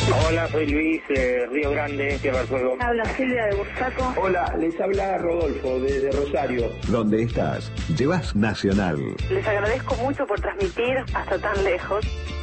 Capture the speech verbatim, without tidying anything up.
Hola, soy Luis, eh, Río Grande, Tierra del Fuego. Habla Silvia de Bursaco. Hola, les habla Rodolfo desde Rosario. ¿Dónde estás? Llevas Nacional. Les agradezco mucho por transmitir hasta tan lejos.